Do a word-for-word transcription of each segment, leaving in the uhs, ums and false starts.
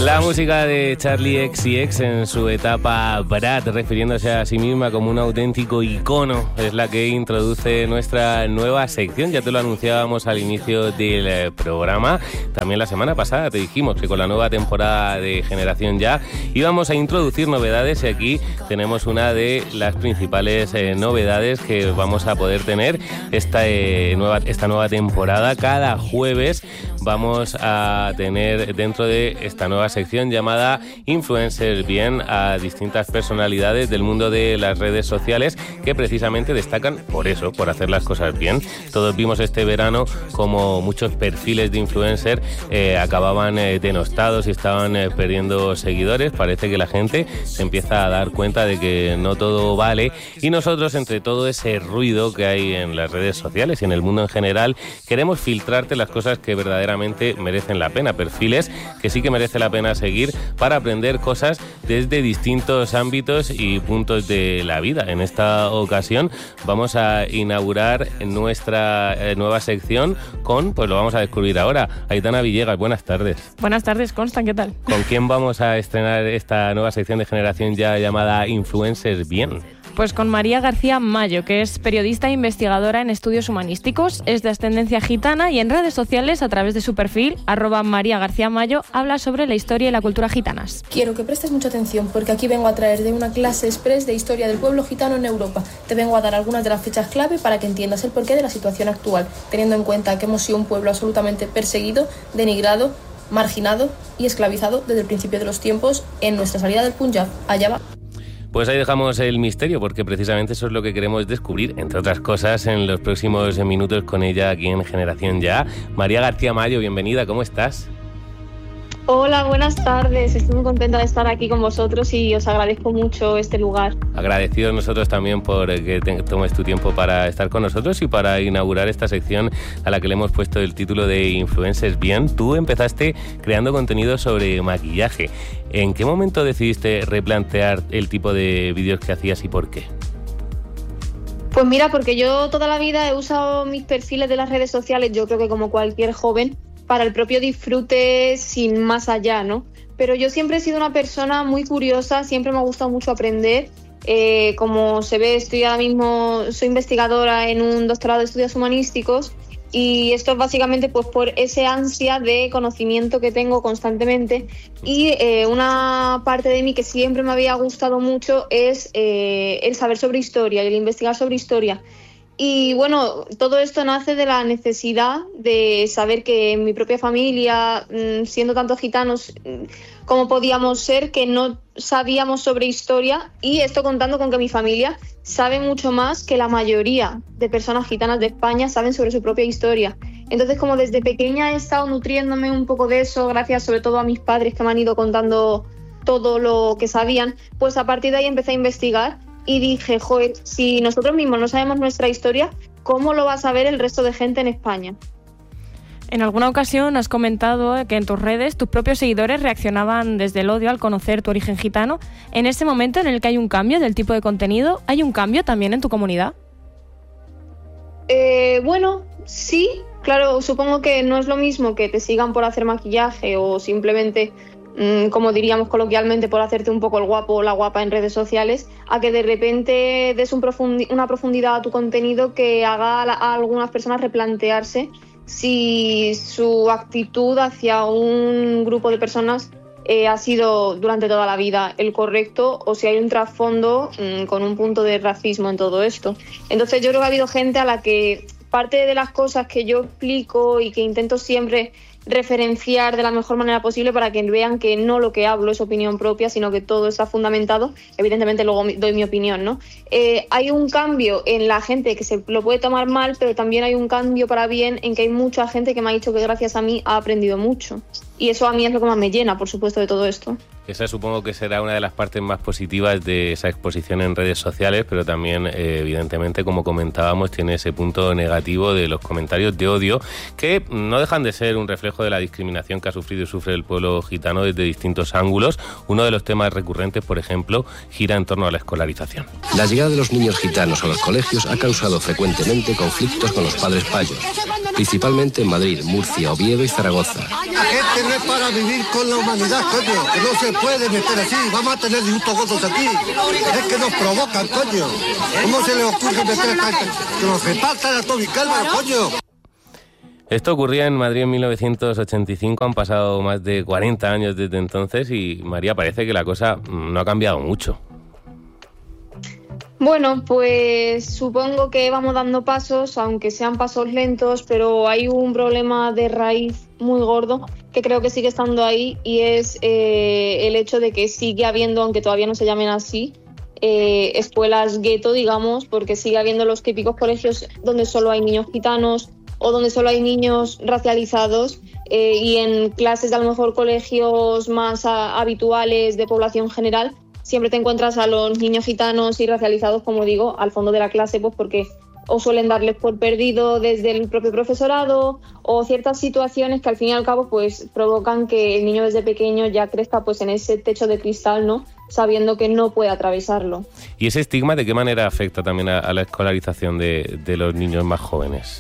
La música de Charli X C X en su etapa Brat, refiriéndose a sí misma como un auténtico icono, es la que introduce nuestra nueva sección. Ya te lo anunciábamos al inicio del programa. También la semana pasada te dijimos que con la nueva temporada de Generación Ya íbamos a introducir novedades, y aquí tenemos una de las principales eh, novedades que vamos a poder tener esta, eh, nueva, esta nueva temporada. Cada jueves vamos a tener dentro de esta nueva sección llamada Influencers Bien a distintas personalidades del mundo de las redes sociales que precisamente destacan por eso, por hacer las cosas bien. Todos vimos este verano como muchos perfiles de influencer eh, acababan eh, denostados y estaban eh, perdiendo seguidores. Parece que la gente se empieza a dar cuenta de que no todo vale, y nosotros, entre todo ese ruido que hay en las redes sociales y en el mundo en general, queremos filtrarte las cosas que verdaderamente merecen la pena, perfiles que sí que merece la pena seguir para aprender cosas desde distintos ámbitos y puntos de la vida. En esta ocasión vamos a inaugurar nuestra eh, nueva sección con, pues lo vamos a descubrir ahora, Aitana Villegas. Buenas tardes. Buenas tardes, Constan, ¿qué tal? ¿Con quién vamos a estrenar esta nueva sección de Generación Ya llamada Influencers Bien? Pues con María García Mayo, que es periodista e investigadora en estudios humanísticos, es de ascendencia gitana y en redes sociales, a través de su perfil, arroba María García Mayo, habla sobre la historia y la cultura gitanas. Quiero que prestes mucha atención, porque aquí vengo a traer de una clase express de historia del pueblo gitano en Europa. Te vengo a dar algunas de las fechas clave para que entiendas el porqué de la situación actual, teniendo en cuenta que hemos sido un pueblo absolutamente perseguido, denigrado, marginado y esclavizado desde el principio de los tiempos en nuestra salida del Punjab. Allá va. Pues ahí dejamos el misterio, porque precisamente eso es lo que queremos descubrir, entre otras cosas, en los próximos minutos con ella aquí en Generación Ya. María García Mayo, bienvenida, ¿cómo estás? Hola, buenas tardes. Estoy muy contenta de estar aquí con vosotros y os agradezco mucho este lugar. Agradecidos nosotros también por que te tomes tu tiempo para estar con nosotros y para inaugurar esta sección a la que le hemos puesto el título de Influencers Bien. Tú empezaste creando contenido sobre maquillaje. ¿En qué momento decidiste replantear el tipo de vídeos que hacías y por qué? Pues mira, porque yo toda la vida he usado mis perfiles de las redes sociales, yo creo que como cualquier joven, para el propio disfrute sin más allá, ¿no? Pero yo siempre he sido una persona muy curiosa, siempre me ha gustado mucho aprender. Eh, como se ve, estoy ahora mismo, soy investigadora en un doctorado de estudios humanísticos, y esto es básicamente pues por ese ansia de conocimiento que tengo constantemente. Y eh, una parte de mí que siempre me había gustado mucho es eh, el saber sobre historia y el investigar sobre historia. Y bueno, todo esto nace de la necesidad de saber que en mi propia familia, siendo tantos gitanos como podíamos ser, que no sabíamos sobre historia, y esto contando con que mi familia sabe mucho más que la mayoría de personas gitanas de España saben sobre su propia historia. Entonces, como desde pequeña he estado nutriéndome un poco de eso, gracias sobre todo a mis padres que me han ido contando todo lo que sabían, pues a partir de ahí empecé a investigar. Y dije, joder, si nosotros mismos no sabemos nuestra historia, ¿cómo lo va a saber el resto de gente en España? En alguna ocasión has comentado que en tus redes tus propios seguidores reaccionaban desde el odio al conocer tu origen gitano. En ese momento en el que hay un cambio del tipo de contenido, ¿hay un cambio también en tu comunidad? Eh, bueno, sí, claro, supongo que no es lo mismo que te sigan por hacer maquillaje o simplemente, como diríamos coloquialmente, por hacerte un poco el guapo o la guapa en redes sociales, a que de repente des un profundi- una profundidad a tu contenido que haga a, la- a algunas personas replantearse si su actitud hacia un grupo de personas eh, ha sido durante toda la vida el correcto, o si hay un trasfondo mmm, con un punto de racismo en todo esto. Entonces yo creo que ha habido gente a la que parte de las cosas que yo explico y que intento siempre referenciar de la mejor manera posible para que vean que no lo que hablo es opinión propia, sino que todo está fundamentado. Evidentemente luego doy mi opinión, ¿no? Eh, hay un cambio en la gente que se lo puede tomar mal, pero también hay un cambio para bien en que hay mucha gente que me ha dicho que gracias a mí ha aprendido mucho. Y eso a mí es lo que más me llena, por supuesto, de todo esto. Esa supongo que será una de las partes más positivas de esa exposición en redes sociales, pero también, eh, evidentemente, como comentábamos, tiene ese punto negativo de los comentarios de odio, que no dejan de ser un reflejo de la discriminación que ha sufrido y sufre el pueblo gitano desde distintos ángulos. Uno de los temas recurrentes, por ejemplo, gira en torno a la escolarización. La llegada de los niños gitanos a los colegios ha causado frecuentemente conflictos con los padres payos. principalmente en Madrid, Murcia, Oviedo y Zaragoza. La gente no es para vivir con la humanidad, coño, que no se puede meter así, vamos a tener disgustos gordos aquí, es que nos provocan, coño. ¿Cómo se les ocurre meter a esta gente? Que nos repartan a Toby Cálvaro, coño. Esto ocurría en Madrid en mil novecientos ochenta y cinco, han pasado más de cuarenta años desde entonces y, María, parece que la cosa no ha cambiado mucho. Bueno, pues supongo que vamos dando pasos, aunque sean pasos lentos, pero hay un problema de raíz muy gordo que creo que sigue estando ahí y es eh, el hecho de que sigue habiendo, aunque todavía no se llamen así, eh, escuelas gueto, digamos, porque sigue habiendo los típicos colegios donde solo hay niños gitanos o donde solo hay niños racializados eh, y en clases de a lo mejor colegios más a, habituales de población general siempre te encuentras a los niños gitanos y racializados, como digo, al fondo de la clase, pues porque o suelen darles por perdido desde el propio profesorado o ciertas situaciones que al fin y al cabo pues provocan que el niño desde pequeño ya crezca pues en ese techo de cristal, ¿no? Sabiendo que no puede atravesarlo. ¿Y ese estigma de qué manera afecta también a, a la escolarización de, de los niños más jóvenes?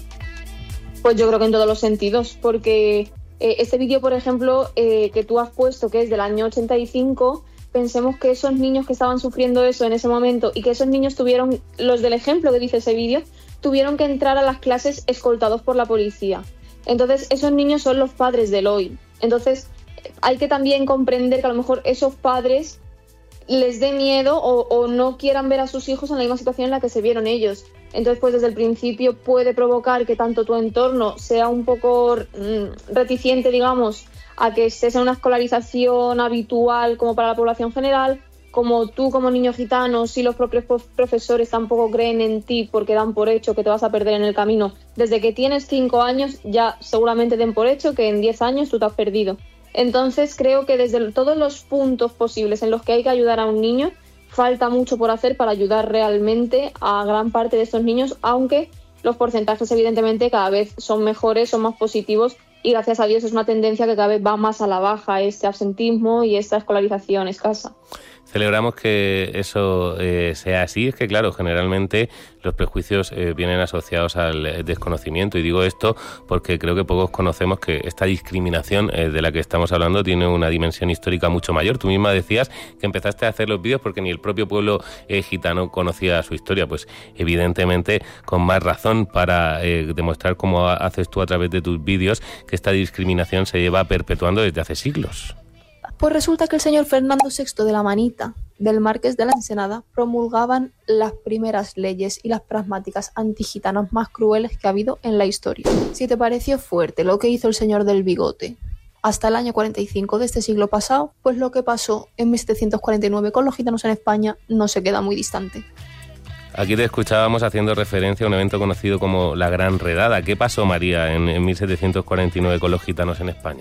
Pues yo creo que en todos los sentidos, porque eh, este vídeo, por ejemplo, eh, que tú has puesto, que es del año ochenta y cinco, pensemos que esos niños que estaban sufriendo eso en ese momento y que esos niños tuvieron, los del ejemplo que dice ese vídeo, tuvieron que entrar a las clases escoltados por la policía. Entonces, esos niños son los padres del hoy. Entonces, hay que también comprender que a lo mejor esos padres les dé miedo o, o no quieran ver a sus hijos en la misma situación en la que se vieron ellos. Entonces, pues desde el principio puede provocar que tanto tu entorno sea un poco mm, reticente, digamos, a que estés en una escolarización habitual como para la población general, como tú como niño gitano, si los propios profesores tampoco creen en ti porque dan por hecho que te vas a perder en el camino. Desde que tienes cinco años ya seguramente den por hecho que en diez años tú te has perdido. Entonces creo que desde todos los puntos posibles en los que hay que ayudar a un niño, falta mucho por hacer para ayudar realmente a gran parte de estos niños, aunque los porcentajes evidentemente cada vez son mejores, son más positivos y gracias a Dios es una tendencia que cada vez va más a la baja, este absentismo y esta escolarización escasa. Celebramos que eso eh, sea así. Es que, claro, generalmente los prejuicios eh, vienen asociados al desconocimiento. Y digo esto porque creo que pocos conocemos que esta discriminación eh, de la que estamos hablando tiene una dimensión histórica mucho mayor. Tú misma decías que empezaste a hacer los vídeos porque ni el propio pueblo eh, gitano conocía su historia. Pues evidentemente con más razón para eh, demostrar cómo haces tú a través de tus vídeos que esta discriminación se lleva perpetuando desde hace siglos. Pues resulta que el señor Fernando sexto de la Manita, del Marqués de la Ensenada, promulgaban las primeras leyes y las pragmáticas antigitanas más crueles que ha habido en la historia. Si te pareció fuerte lo que hizo el señor del bigote hasta el año cuarenta y cinco de este siglo pasado, pues lo que pasó en mil setecientos cuarenta y nueve con los gitanos en España no se queda muy distante. Aquí te escuchábamos haciendo referencia a un evento conocido como la Gran Redada. ¿Qué pasó, María, en, en mil setecientos cuarenta y nueve con los gitanos en España?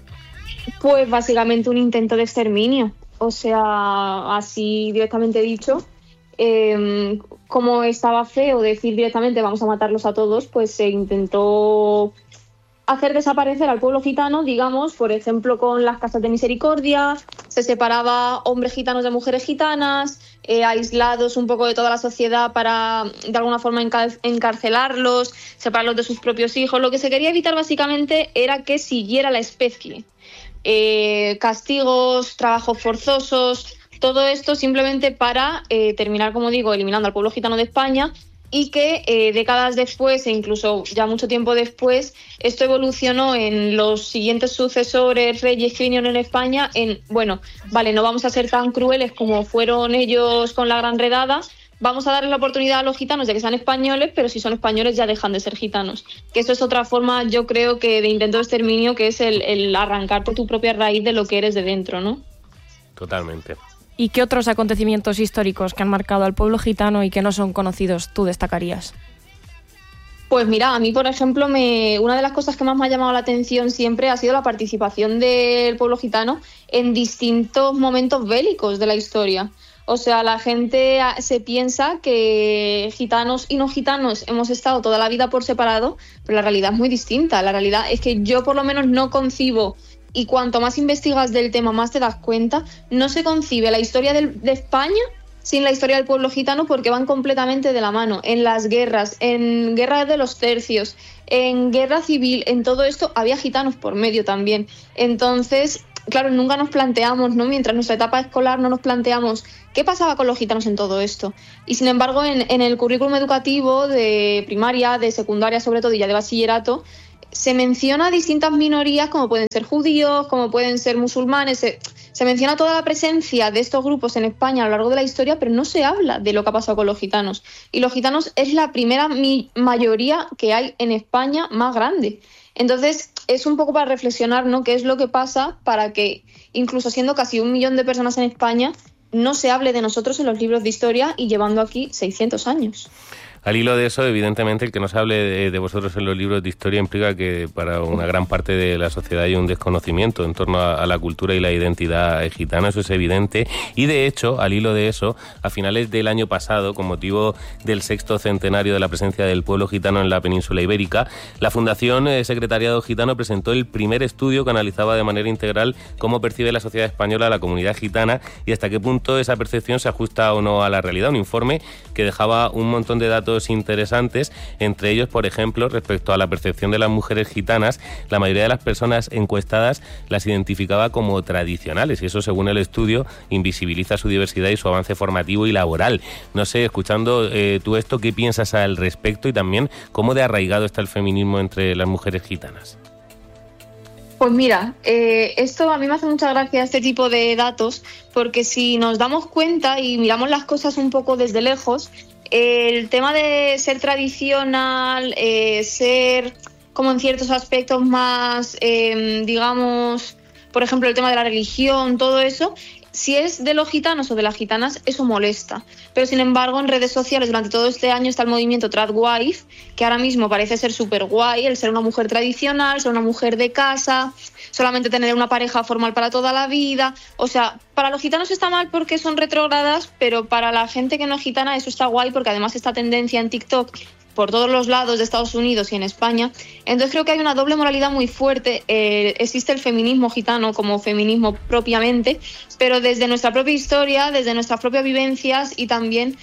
Pues básicamente un intento de exterminio, o sea, así directamente dicho, eh, como estaba feo decir directamente vamos a matarlos a todos, pues se intentó hacer desaparecer al pueblo gitano, digamos, por ejemplo con las casas de misericordia, se separaba hombres gitanos de mujeres gitanas, eh, aislados un poco de toda la sociedad para de alguna forma encar- encarcelarlos, separarlos de sus propios hijos. Lo que se quería evitar básicamente era que siguiera la especie. Eh, castigos, trabajos forzosos, todo esto simplemente para eh, terminar, como digo, eliminando al pueblo gitano de España y que eh, décadas después e incluso ya mucho tiempo después esto evolucionó en los siguientes sucesores reyes que vinieron en España en, bueno, vale, no vamos a ser tan crueles como fueron ellos con la Gran Redada, vamos a darles la oportunidad a los gitanos de que sean españoles, pero si son españoles ya dejan de ser gitanos. Que eso es otra forma, yo creo, que de intento de exterminio, que es el, el arrancarte tu propia raíz de lo que eres de dentro, ¿no? Totalmente. ¿Y qué otros acontecimientos históricos que han marcado al pueblo gitano y que no son conocidos tú destacarías? Pues mira, a mí, por ejemplo, me, una de las cosas que más me ha llamado la atención siempre ha sido la participación del pueblo gitano en distintos momentos bélicos de la historia. O sea, la gente se piensa que gitanos y no gitanos hemos estado toda la vida por separado, pero la realidad es muy distinta. La realidad es que yo por lo menos no concibo, y cuanto más investigas del tema más te das cuenta, no se concibe la historia de, de España sin la historia del pueblo gitano porque van completamente de la mano. En las guerras, en guerra de los tercios, en guerra civil, en todo esto había gitanos por medio también. Entonces, claro, nunca nos planteamos, ¿no? Mientras nuestra etapa escolar no nos planteamos qué pasaba con los gitanos en todo esto. Y sin embargo, en, en el currículum educativo de primaria, de secundaria sobre todo y ya de bachillerato, se menciona a distintas minorías como pueden ser judíos, como pueden ser musulmanes. Se, se menciona toda la presencia de estos grupos en España a lo largo de la historia, pero no se habla de lo que ha pasado con los gitanos. Y los gitanos es la primera mi- mayoría que hay en España más grande. Entonces, es un poco para reflexionar, ¿no?, qué es lo que pasa para que, incluso siendo casi un millón de personas en España, no se hable de nosotros en los libros de historia y llevando aquí seiscientos años. Al hilo de eso, evidentemente, el que no se hable de, de vosotros en los libros de historia implica que para una gran parte de la sociedad hay un desconocimiento en torno a, a la cultura y la identidad gitana, eso es evidente. Y de hecho, al hilo de eso, a finales del año pasado, con motivo del sexto centenario de la presencia del pueblo gitano en la península ibérica, la Fundación Secretariado Gitano presentó el primer estudio que analizaba de manera integral cómo percibe la sociedad española a la comunidad gitana y hasta qué punto esa percepción se ajusta o no a la realidad. Un informe que dejaba un montón de datos interesantes, entre ellos, por ejemplo, respecto a la percepción de las mujeres gitanas, la mayoría de las personas encuestadas las identificaba como tradicionales y eso, según el estudio, invisibiliza su diversidad y su avance formativo y laboral. No sé, escuchando eh, tú esto, ¿qué piensas al respecto y también cómo de arraigado está el feminismo entre las mujeres gitanas? Pues mira, eh, esto a mí me hace mucha gracia, este tipo de datos, porque si nos damos cuenta y miramos las cosas un poco desde lejos, el tema de ser tradicional, eh, ser como en ciertos aspectos más, eh, digamos, por ejemplo, el tema de la religión, todo eso, si es de los gitanos o de las gitanas, eso molesta. Pero sin embargo, en redes sociales durante todo este año está el movimiento Tradwife, que ahora mismo parece ser súper guay, el ser una mujer tradicional, ser una mujer de casa, solamente tener una pareja formal para toda la vida. O sea, para los gitanos está mal porque son retrógradas, pero para la gente que no es gitana eso está guay porque además esta tendencia en TikTok por todos los lados de Estados Unidos y en España. Entonces creo que hay una doble moralidad muy fuerte. Eh, existe el feminismo gitano como feminismo propiamente, pero desde nuestra propia historia, desde nuestras propias vivencias y también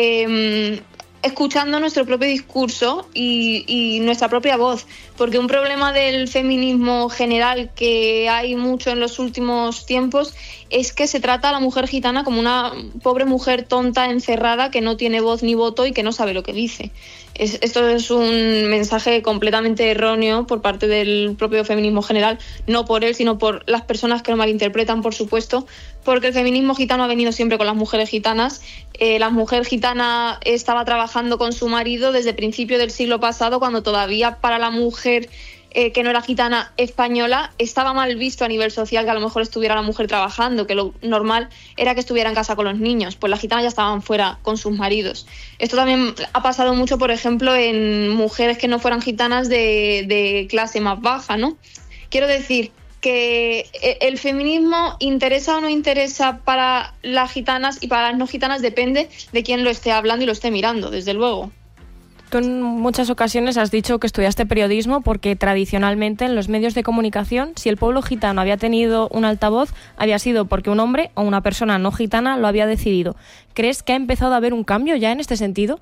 eh, escuchando nuestro propio discurso y, y nuestra propia voz. Porque un problema del feminismo general que hay mucho en los últimos tiempos es que se trata a la mujer gitana como una pobre mujer tonta, encerrada, que no tiene voz ni voto y que no sabe lo que dice. Es, esto es un mensaje completamente erróneo por parte del propio feminismo general, no por él, sino por las personas que lo malinterpretan, por supuesto, porque el feminismo gitano ha venido siempre con las mujeres gitanas. Eh, la mujer gitana estaba trabajando con su marido desde el principio del siglo pasado, cuando todavía para la mujer eh, que no era gitana española estaba mal visto a nivel social que a lo mejor estuviera la mujer trabajando, que lo normal era que estuviera en casa con los niños, pues las gitanas ya estaban fuera con sus maridos. Esto también ha pasado mucho, por ejemplo, en mujeres que no fueran gitanas de, de clase más baja, ¿no? Quiero decir que el feminismo interesa o no interesa para las gitanas y para las no gitanas depende de quién lo esté hablando y lo esté mirando, desde luego. Tú en muchas ocasiones has dicho que estudiaste periodismo porque tradicionalmente en los medios de comunicación, si el pueblo gitano había tenido un altavoz, había sido porque un hombre o una persona no gitana lo había decidido. ¿Crees que ha empezado a haber un cambio ya en este sentido?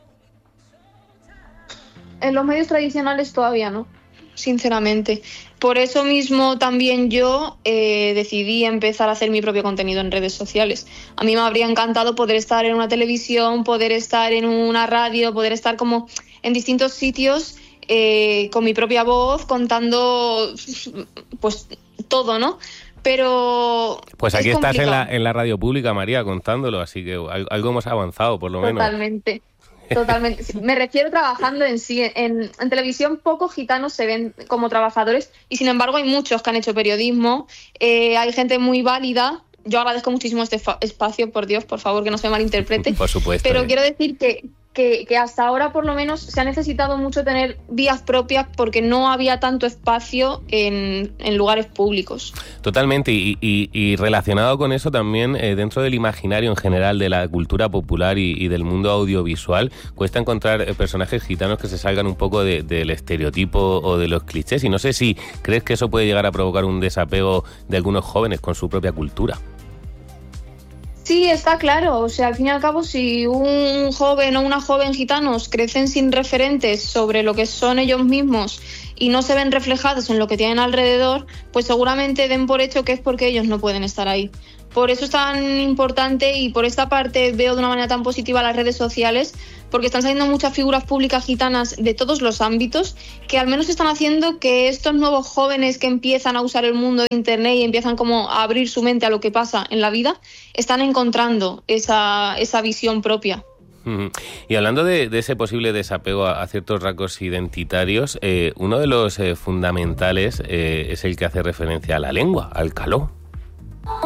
En los medios tradicionales todavía no, sinceramente. Por eso mismo también yo eh, decidí empezar a hacer mi propio contenido en redes sociales. A mí me habría encantado poder estar en una televisión, poder estar en una radio, poder estar como en distintos sitios eh, con mi propia voz, contando pues todo, ¿no? Pero pues aquí estás en la, en la radio pública, María, contándolo, así que algo hemos avanzado, por lo menos. Totalmente. Totalmente. Me refiero trabajando en sí. En, en televisión pocos gitanos se ven como trabajadores y sin embargo hay muchos que han hecho periodismo. Eh, hay gente muy válida. Yo agradezco muchísimo este fa- espacio, por Dios, por favor, que no se malinterprete. Por supuesto. Pero eh. quiero decir que, que, que hasta ahora, por lo menos, se ha necesitado mucho tener vías propias porque no había tanto espacio en, en lugares públicos. Totalmente. Y, y, y relacionado con eso también, eh, dentro del imaginario en general de la cultura popular y, y del mundo audiovisual, cuesta encontrar eh, personajes gitanos que se salgan un poco de, del estereotipo o de los clichés. Y no sé si crees que eso puede llegar a provocar un desapego de algunos jóvenes con su propia cultura. Sí, está claro. O sea, al fin y al cabo, si un joven o una joven gitanos crecen sin referentes sobre lo que son ellos mismos y no se ven reflejados en lo que tienen alrededor, pues seguramente den por hecho que es porque ellos no pueden estar ahí. Por eso es tan importante y por esta parte veo de una manera tan positiva las redes sociales, porque están saliendo muchas figuras públicas gitanas de todos los ámbitos que al menos están haciendo que estos nuevos jóvenes que empiezan a usar el mundo de Internet y empiezan como a abrir su mente a lo que pasa en la vida, están encontrando esa, esa visión propia. Y hablando de, de ese posible desapego a, a ciertos rasgos identitarios, eh, uno de los eh, fundamentales eh, es el que hace referencia a la lengua, al caló.